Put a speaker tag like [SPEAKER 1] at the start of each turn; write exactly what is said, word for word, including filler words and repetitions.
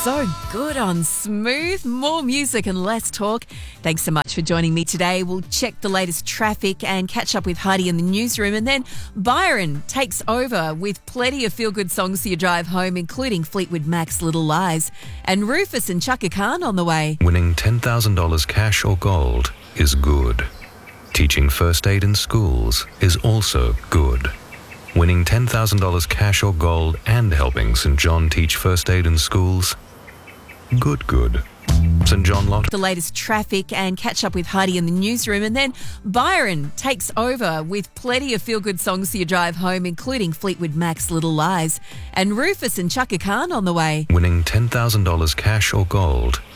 [SPEAKER 1] so good on Smooth. More music and less talk. Thanks so much for joining me today. We'll check the latest traffic and catch up with Heidi in the newsroom. And then Byron takes over with plenty of feel-good songs for your drive home, including Fleetwood Mac's Little Lies. And Rufus and Chaka Khan on the way.
[SPEAKER 2] Winning ten thousand dollars cash or gold is good. Teaching first aid in schools is also good. Winning ten thousand dollars cash or gold and helping Saint John teach first aid in schools? Good, good. Saint John Lottery.
[SPEAKER 1] The latest traffic and catch up with Heidi in the newsroom. And then Byron takes over with plenty of feel-good songs for your drive home, including Fleetwood Mac's Little Lies. And Rufus and Chaka Khan on the way.
[SPEAKER 2] Winning ten thousand dollars cash or gold